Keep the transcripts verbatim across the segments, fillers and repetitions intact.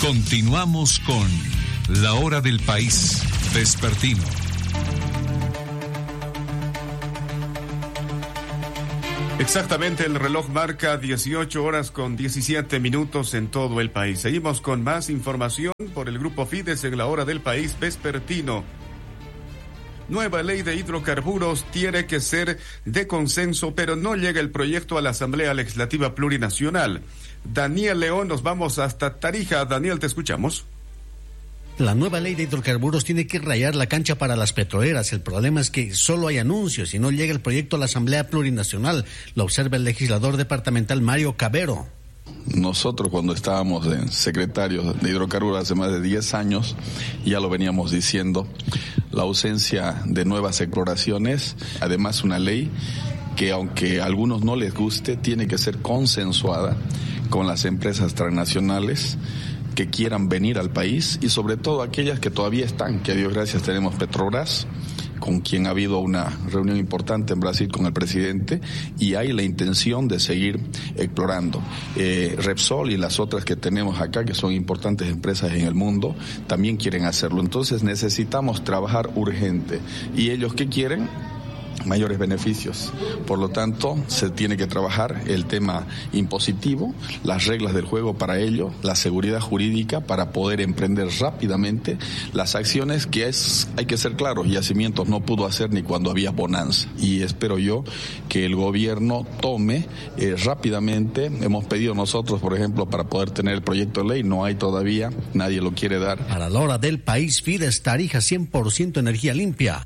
Continuamos con La Hora del País Vespertino. Exactamente, el reloj marca dieciocho horas con diecisiete minutos en todo el país. Seguimos con más información por el Grupo Fides en La Hora del País Vespertino. Nueva ley de hidrocarburos tiene que ser de consenso, pero no llega el proyecto a la Asamblea Legislativa Plurinacional. Daniel León, nos vamos hasta Tarija. Daniel, te escuchamos. La nueva ley de hidrocarburos tiene que rayar la cancha para las petroleras. El problema es que solo hay anuncios y no llega el proyecto a la Asamblea Plurinacional. Lo observa el legislador departamental Mario Cabero. Nosotros cuando estábamos en secretarios de hidrocarburos hace más de diez años, ya lo veníamos diciendo, la ausencia de nuevas exploraciones, además una ley que aunque a algunos no les guste, tiene que ser consensuada con las empresas transnacionales que quieran venir al país y sobre todo aquellas que todavía están, que a Dios gracias tenemos Petrobras, con quien ha habido una reunión importante en Brasil con el presidente y hay la intención de seguir explorando. Eh, Repsol y las otras que tenemos acá, que son importantes empresas en el mundo, también quieren hacerlo. Entonces necesitamos trabajar urgente. ¿Y ellos qué quieren? Mayores beneficios. Por lo tanto, se tiene que trabajar el tema impositivo, las reglas del juego para ello, la seguridad jurídica para poder emprender rápidamente las acciones que es, hay que ser claros, Yacimientos no pudo hacer ni cuando había bonanza. Y espero yo que el gobierno tome eh, rápidamente, hemos pedido nosotros, por ejemplo, para poder tener el proyecto de ley, no hay todavía, nadie lo quiere dar. Para la Hora del País, Fides Tarija, cien por ciento energía limpia.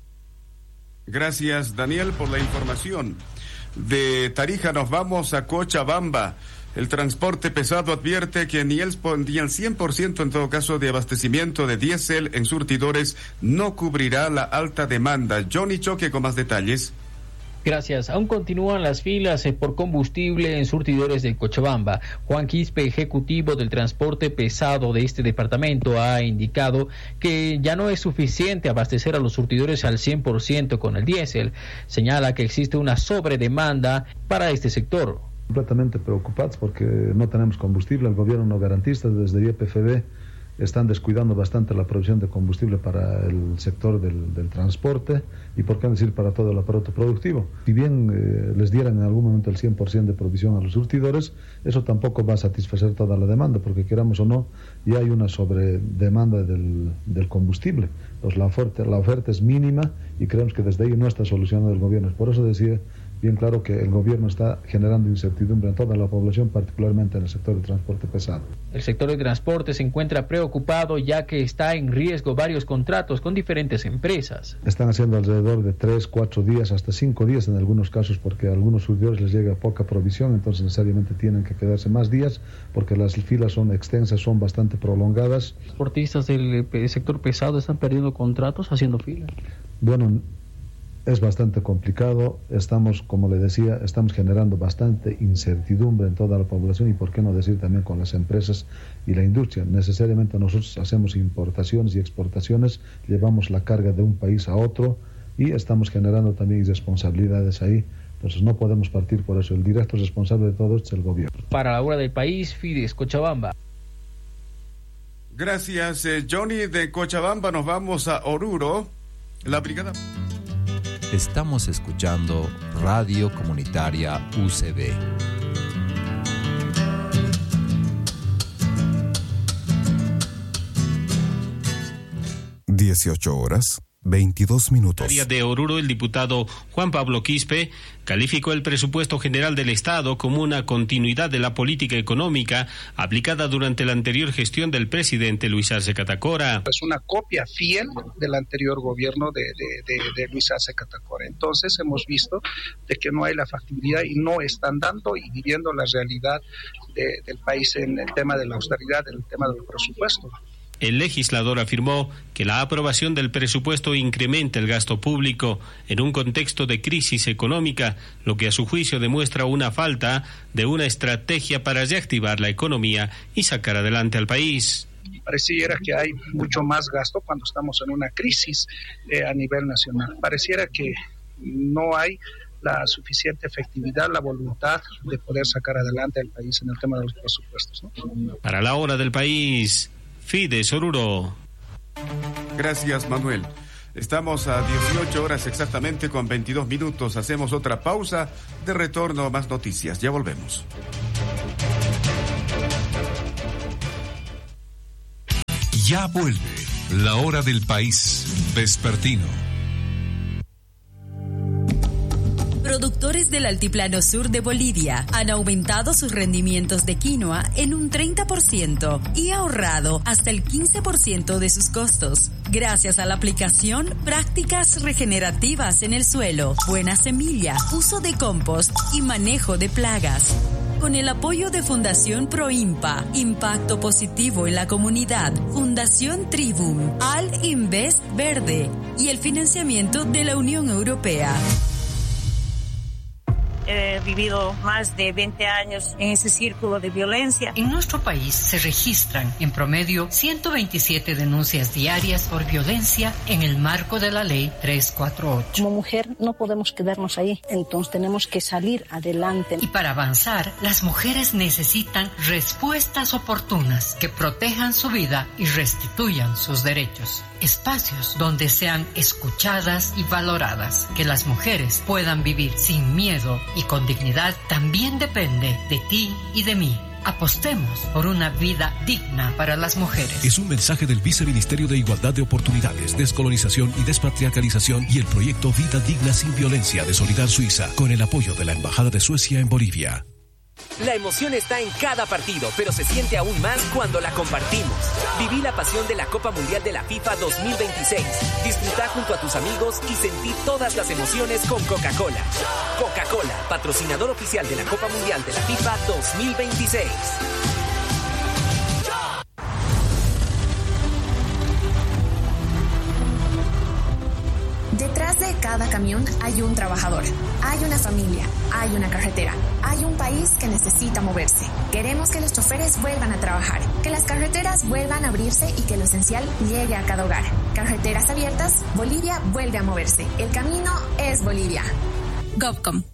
Gracias, Daniel, por la información. De Tarija nos vamos a Cochabamba. El transporte pesado advierte que ni el, ni el cien por ciento en todo caso de abastecimiento de diésel en surtidores no cubrirá la alta demanda. Johnny Choque con más detalles. Gracias. Aún continúan las filas por combustible en surtidores de Cochabamba. Juan Quispe, ejecutivo del transporte pesado de este departamento, ha indicado que ya no es suficiente abastecer a los surtidores al cien por ciento con el diésel. Señala que existe una sobredemanda para este sector. Completamente preocupados porque no tenemos combustible, el gobierno no garantiza, desde Y P F B están descuidando bastante la provisión de combustible para el sector del, del transporte y por qué decir para todo el aparato productivo. Si bien eh, les dieran en algún momento el cien por ciento de provisión a los surtidores, eso tampoco va a satisfacer toda la demanda, porque queramos o no, ya hay una sobredemanda del, del combustible. Pues la oferta, la oferta es mínima y creemos que desde ahí no está solucionando el gobierno. Por eso decía bien claro que el gobierno está generando incertidumbre en toda la población, particularmente en el sector de transporte pesado. El sector de transporte se encuentra preocupado ya que está en riesgo varios contratos con diferentes empresas. Están haciendo alrededor de tres, cuatro días, hasta cinco días en algunos casos, porque a algunos surtidores les llega poca provisión, entonces necesariamente tienen que quedarse más días porque las filas son extensas, son bastante prolongadas. ¿Los transportistas del sector pesado están perdiendo contratos haciendo fila? Bueno, es bastante complicado, estamos, como le decía, estamos generando bastante incertidumbre en toda la población y por qué no decir también con las empresas y la industria. Necesariamente nosotros hacemos importaciones y exportaciones, llevamos la carga de un país a otro y estamos generando también irresponsabilidades ahí. Entonces no podemos partir por eso. El directo responsable de todo esto es el gobierno. Para la Hora del País, Fides, Cochabamba. Gracias, eh, Johnny. De Cochabamba nos vamos a Oruro. La brigada... Estamos escuchando Radio Comunitaria U C B. dieciocho horas, veintidós minutos. De Oruro, el diputado Juan Pablo Quispe calificó el presupuesto general del Estado como una continuidad de la política económica aplicada durante la anterior gestión del presidente Luis Arce Catacora. Es una copia fiel del anterior gobierno de, de, de, de Luis Arce Catacora. Entonces hemos visto de que no hay la factibilidad y no están dando y viviendo la realidad de, del país en el tema de la austeridad, en el tema del presupuesto. El legislador afirmó que la aprobación del presupuesto incrementa el gasto público en un contexto de crisis económica, lo que a su juicio demuestra una falta de una estrategia para reactivar la economía y sacar adelante al país. Pareciera que hay mucho más gasto cuando estamos en una crisis eh, a nivel nacional. Pareciera que no hay la suficiente efectividad, la voluntad de poder sacar adelante al país en el tema de los presupuestos, ¿no? Para la hora del país, Fides Oruro. Gracias, Manuel. Estamos a dieciocho horas exactamente con veintidós minutos. Hacemos otra pausa. De retorno, más noticias. Ya volvemos. Ya vuelve la hora del país vespertino. Productores del Altiplano Sur de Bolivia han aumentado sus rendimientos de quinoa en un treinta por ciento y ahorrado hasta el quince por ciento de sus costos, gracias a la aplicación prácticas regenerativas en el suelo, buena semilla, uso de compost y manejo de plagas. Con el apoyo de Fundación Proimpa, Impacto Positivo en la Comunidad, Fundación Tribum, Al Invest Verde y el financiamiento de la Unión Europea. He vivido más de veinte años en ese círculo de violencia. En nuestro país se registran en promedio ciento veintisiete denuncias diarias por violencia en el marco de la ley trescientos cuarenta y ocho. Como mujer no podemos quedarnos ahí, entonces tenemos que salir adelante. Y para avanzar, las mujeres necesitan respuestas oportunas que protejan su vida y restituyan sus derechos. Espacios donde sean escuchadas y valoradas, que las mujeres puedan vivir sin miedo y con dignidad, también depende de ti y de mí. Apostemos por una vida digna para las mujeres. Es un mensaje del Viceministerio de Igualdad de Oportunidades, Descolonización y Despatriarcalización y el proyecto Vida Digna Sin Violencia de Solidar Suiza, con el apoyo de la Embajada de Suecia en Bolivia. La emoción está en cada partido, pero se siente aún más cuando la compartimos. Viví la pasión de la Copa Mundial de la FIFA dos mil veintiséis. Disfruta junto a tus amigos y sentí todas las emociones con Coca-Cola. Coca-Cola, patrocinador oficial de la Copa Mundial de la FIFA dos mil veintiséis. Detrás de cada camión hay un trabajador, hay una familia, hay una carretera, hay un país que necesita moverse. Queremos que los choferes vuelvan a trabajar, que las carreteras vuelvan a abrirse y que lo esencial llegue a cada hogar. Carreteras abiertas, Bolivia vuelve a moverse. El camino es Bolivia. GovCom.